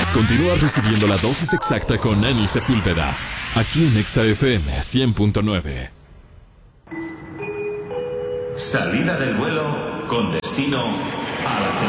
Continúa recibiendo la dosis exacta con Ani Sepúlveda, aquí en Exa FM 100.9. Salida del vuelo con destino a la